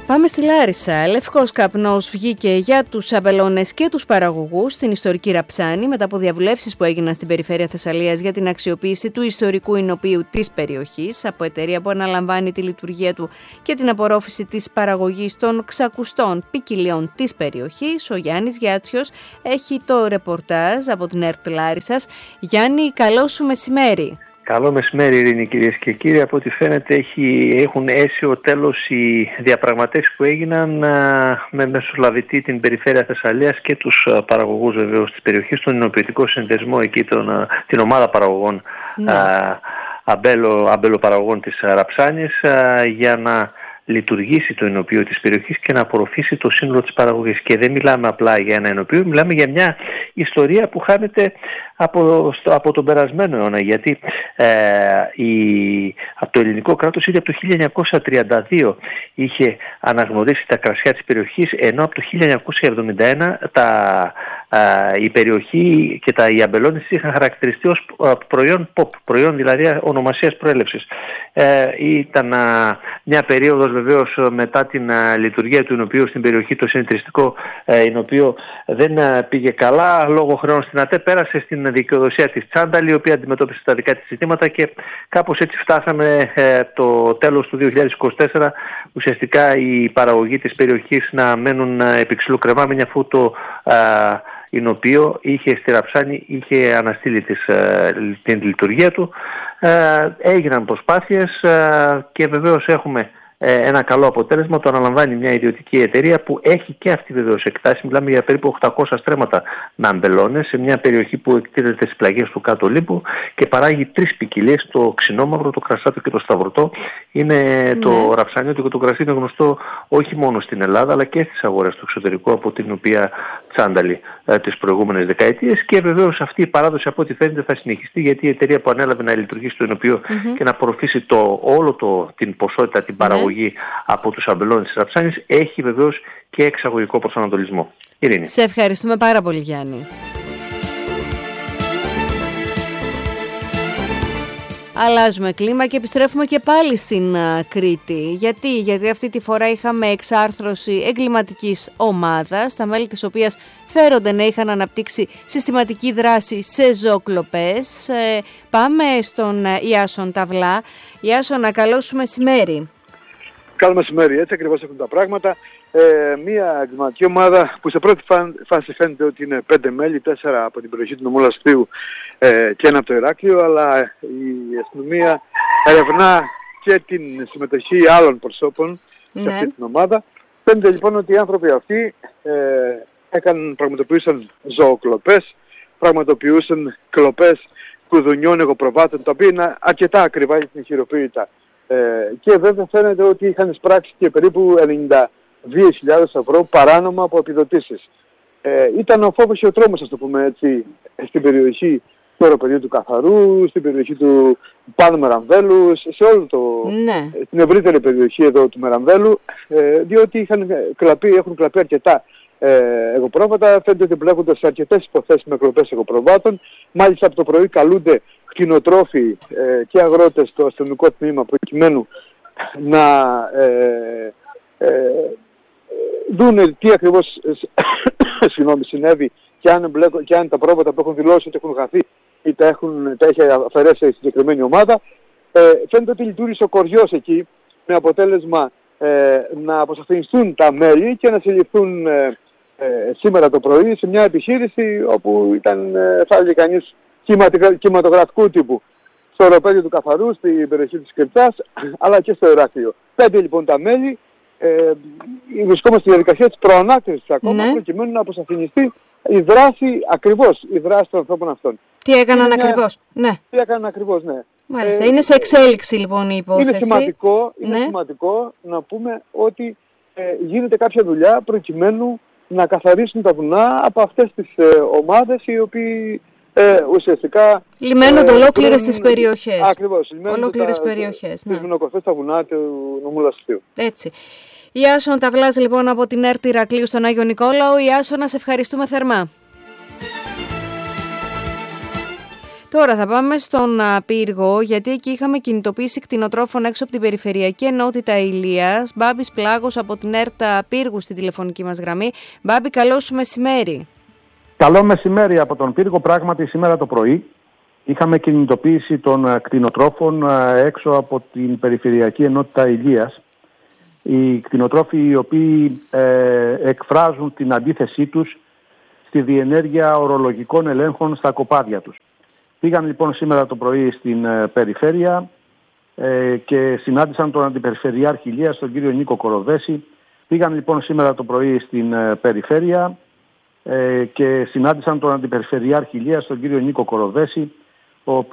Πάμε στη Λάρισα. Λευκός καπνός βγήκε για τους αμπελώνες και τους παραγωγούς στην ιστορική Ραψάνη μετά από διαβουλεύσεις που έγιναν στην περιφέρεια Θεσσαλίας για την αξιοποίηση του ιστορικού εινοποιείου της περιοχής από εταιρεία που αναλαμβάνει τη λειτουργία του και την απορρόφηση της παραγωγής των ξακουστών ποικιλιών της περιοχής. Ο Γιάννης Γιάτσιος έχει το ρεπορτάζ από την ΕΡΤ Λάρισσας. Γιάννη, καλό σου μεσημέρι. Καλό μεσημέρι, Ειρήνη, κυρίες και κύριοι. Από ό,τι φαίνεται έχουν αίσιο τέλος οι διαπραγματεύσεις που έγιναν με μεσολαβητή την περιφέρεια Θεσσαλίας και τους παραγωγούς βεβαίως της περιοχής, τον εινοποιητικό συνδεσμό εκεί, την ομάδα παραγωγών, αμπέλοπαραγωγών της Ραψάνης, για να λειτουργήσει το εινοποιείο της περιοχής και να απορροφήσει το σύνολο της παραγωγής. Και δεν μιλάμε απλά για ένα εινοποιείο, μιλάμε για μια ιστορία που χάνεται από τον περασμένο αιώνα, γιατί από το ελληνικό κράτος ήδη από το 1932 είχε αναγνωρίσει τα κρασιά της περιοχής, ενώ από το 1971 η περιοχή και οι αμπελώνες είχαν χαρακτηριστεί ως προϊόν pop, προϊόν δηλαδή ονομασίας προέλευσης. Ήταν μια περίοδος βεβαίως μετά την λειτουργία του εινοποιείου στην περιοχή, το συνεταιριστικό εινοποιείο δεν πήγε καλά, λόγω χρεών στην ΑΤΕ πέρασε στην δικαιοδοσία της Τσάνταλη, η οποία αντιμετώπισε τα δικά της ζητήματα και κάπως έτσι φτάσαμε το τέλος του 2024 ουσιαστικά οι παραγωγοί της περιοχής να μένουν επί ξυλού κρεμάμενοι, αφού το εινοποιείο στη Ραψάνη είχε αναστείλει την λειτουργία του. Έγιναν προσπάθειες και βεβαίως έχουμε ένα καλό αποτέλεσμα. Το αναλαμβάνει μια ιδιωτική εταιρεία που έχει και αυτή βεβαίως εκτάσεις. Μιλάμε για περίπου 800 στρέμματα με αμπελώνες σε μια περιοχή που εκτίθεται στις πλαγιές του Κάτω Λίμπου και παράγει 3 ποικιλίες, το ξινόμαυρο, το κρασάτο και το σταυρωτό. Είναι το ραψανιώτικο το κρασί, είναι γνωστό όχι μόνο στην Ελλάδα αλλά και στις αγορές του εξωτερικού, από την οποία Τσάνταλη τις προηγούμενες δεκαετίες, και βεβαίως αυτή η παράδοση από ό,τι φαίνεται θα συνεχιστεί, γιατί η εταιρεία που ανέλαβε να λειτουργήσει το εινοποιείο και να απορροφήσει την ποσότητα, την παραγωγή από τους αμπελώνες της Ραψάνης, έχει βεβαίως και εξαγωγικό προσανατολισμό. Ειρήνη. Σε ευχαριστούμε πάρα πολύ, Γιάννη. Αλλάζουμε κλίμα και επιστρέφουμε και πάλι στην Κρήτη. Γιατί αυτή τη φορά είχαμε εξάρθρωση εγκληματικής ομάδας, τα μέλη της οποίας φέρονται να είχαν αναπτύξει συστηματική δράση σε ζωοκλοπές. Πάμε στον Ιάσον Ταυλά. Ιάσονα, καλό σου μεσημέρι. Καλό μεσημέρι, έτσι ακριβώς έχουν τα πράγματα. Μία εγκληματική ομάδα που σε πρώτη φάση φαίνεται ότι είναι 5 μέλη, 4 από την περιοχή του νομού Λασθίου και 1 από το Ηράκλειο, αλλά η αστυνομία ερευνά και την συμμετοχή άλλων προσώπων σε αυτή την ομάδα. Φαίνεται λοιπόν ότι οι άνθρωποι αυτοί πραγματοποιούσαν ζωοκλοπές, πραγματοποιούσαν κλοπές κουδουνιών εγωπροβάτων, τα οποία είναι αρκετά ακριβά και συνεχειροποίητα. Και βέβαια φαίνεται ότι είχαν εισπράξει και περίπου 92.000 ευρώ παράνομα από επιδοτήσεις. Ήταν ο φόβος και ο τρόμος, ας το πούμε έτσι, στην περιοχή του αεροπεδίου του Καθαρού, στην περιοχή του Πάνω Μερανβέλου, σε όλο την ευρύτερη περιοχή εδώ του Μερανβέλου, διότι έχουν κλαπεί αρκετά εγωπρόβατα. Φαίνεται ότι μπλέκονται σε αρκετές υποθέσεις με κλοπές εγωπροβάτων. Μάλιστα από το πρωί καλούνται κτηνοτρόφοι και αγρότες στο αστυνομικό τμήμα προκειμένου να δούνε τι ακριβώς συνέβη και αν τα πρόβατα που έχουν δηλώσει ότι έχουν χαθεί ή τα έχει αφαιρέσει η συγκεκριμένη ομάδα. Φαίνεται ότι λειτουργήσε ο κοριός εκεί, με αποτέλεσμα να αποσαφινιστούν τα μέλη και να συλληφθούν σήμερα το πρωί σε μια επιχείρηση όπου ήταν, θα έλεγε κανείς, κινηματογραφικού τύπου, στο αεροπέδιο του Καθαρού, στην περιοχή της Κρυψάς, αλλά και στο Ηράκλειο. 5 λοιπόν τα μέλη, βρισκόμαστε στη διαδικασία της προανάκρισης ακόμα, προκειμένου να αποσαφινιστεί η δράση των ανθρώπων αυτών. Τι έκαναν ακριβώς. Τι έκαναν ακριβώς, ναι. Μάλιστα. Είναι σε εξέλιξη λοιπόν η υπόθεση. Είναι σημαντικό να πούμε ότι γίνεται κάποια δουλειά προκειμένου να καθαρίσουν τα βουνά από αυτές τις ομάδες οι οποίοι ουσιαστικά λιμένονται ολόκληρες τις περιοχές. Ακριβώς, ολόκληρες περιοχές. Τις βουνοκορφές, τα βουνά του νομού Λασθίου. Έτσι. Ιάσον Ταυλάς λοιπόν από την ΕΡΤ Ηρακλείου στον Άγιο Νικόλαο. Ιάσονα, σε ευχαριστούμε θερμά. Τώρα θα πάμε στον Πύργο, γιατί εκεί είχαμε κινητοποίηση κτηνοτρόφων έξω από την Περιφερειακή Ενότητα Ηλίας. Μπάμπης Πλάγος από την ΕΡΤΑ Πύργου στη τηλεφωνική μας γραμμή. Μπάμπη, καλό σου μεσημέρι. Καλό μεσημέρι από τον Πύργο. Πράγματι σήμερα το πρωί είχαμε κινητοποίηση των κτηνοτρόφων έξω από την Περιφερειακή Ενότητα Ηλίας. Οι κτηνοτρόφοι οι οποίοι εκφράζουν την αντίθεσή τους στη διενέργεια ορολογικών ελέγχων στα κοπάδια τους. Πήγαν λοιπόν σήμερα το πρωί στην περιφέρεια και συνάντησαν τον Αντιπεριφερειάρχη Ηλίας, τον κύριο Νίκο Κοροβέση. Πήγαν λοιπόν σήμερα το πρωί στην περιφέρεια και συνάντησαν τον Αντιπεριφερειάρχη Ηλίας, τον κύριο Νίκο Κοροβέση, ο